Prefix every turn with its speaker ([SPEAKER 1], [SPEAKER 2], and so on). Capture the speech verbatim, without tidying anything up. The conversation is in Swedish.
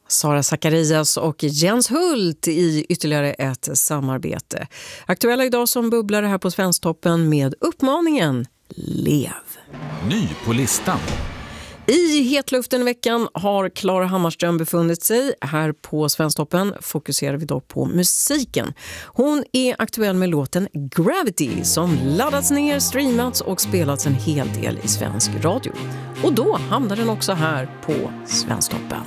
[SPEAKER 1] Sara Zacharias och Jens Hult i ytterligare ett samarbete. Aktuella idag som bubblare här på Svensktoppen med uppmaningen Lev.
[SPEAKER 2] Ny på listan.
[SPEAKER 1] I hetluften i veckan har Klara Hammarström befunnit sig. Här på Svensktoppen fokuserar vi då på musiken. Hon är aktuell med låten Gravity som laddats ner, streamats och spelats en hel del i svensk radio. Och då hamnar den också här på Svensktoppen.